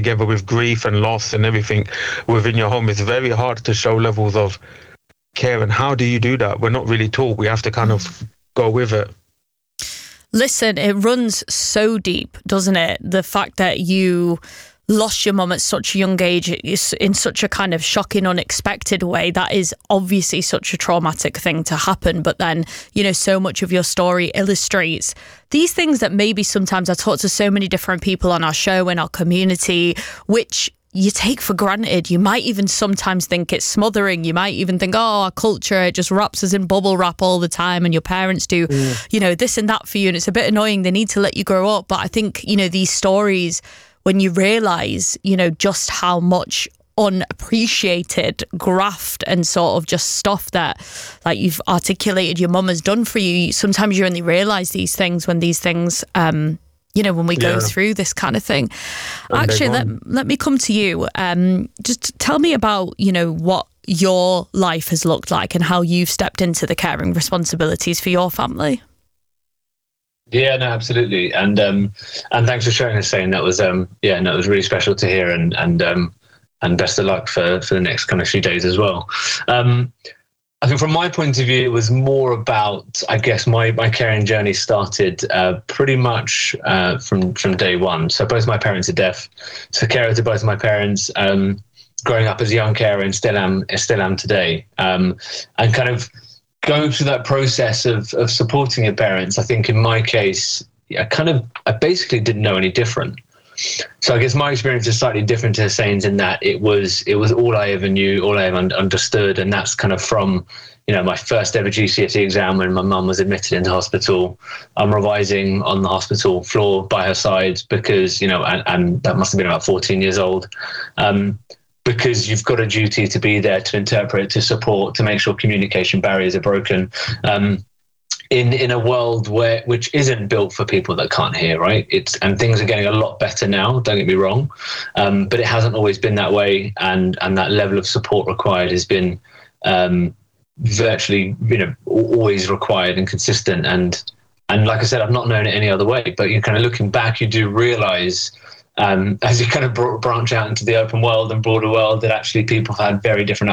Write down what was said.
together with grief and loss and everything within your home, it's very hard to show levels of care. And how do you do that? We're not really taught. We have to kind of go with it. Listen, it runs so deep, doesn't it? The fact that you lost your mum at such a young age in such a kind of shocking, unexpected way, that is obviously such a traumatic thing to happen. But then, you know, so much of your story illustrates these things that maybe sometimes I talk to so many different people on our show, in our community, which you take for granted. You might even sometimes think it's smothering. You might even think, oh, our culture, it just wraps us in bubble wrap all the time, and your parents do, you know, this and that for you, and it's a bit annoying. They need to let you grow up. But I think, you know, these stories, when you realise, you know, just how much unappreciated graft and sort of just stuff that, like you've articulated, your mum has done for you, sometimes you only realise these things when these things, you know, when we go through this kind of thing. Actually, let me come to you. Just tell me about, you know, what your life has looked like and how you've stepped into the caring responsibilities for your family. Yeah, no, absolutely. And thanks for sharing us, saying that was, it was really special to hear, and best of luck for the next kind of few days as well. I think from my point of view, it was more about, I guess, my caring journey started pretty much from day one. So both my parents are deaf, so carer to both my parents, growing up as a young carer, and still am today. And kind of going through that process of supporting your parents, I think in my case, I basically didn't know any different. So I guess my experience is slightly different to Hussein's in that it was all I ever knew, all I ever understood, and that's kind of from, you know, my first ever GCSE exam when my mum was admitted into hospital. I'm revising on the hospital floor by her side because, you know, and that must have been about 14 years old. Because you've got a duty to be there to interpret, to support, to make sure communication barriers are broken. In a world which isn't built for people that can't hear, right? And things are getting a lot better now, don't get me wrong, but it hasn't always been that way, and that level of support required has been virtually, you know, always required and consistent. And like I said, I've not known it any other way. But you're kind of looking back, you do realise, as you kind of branch out into the open world and broader world, that actually people have had very different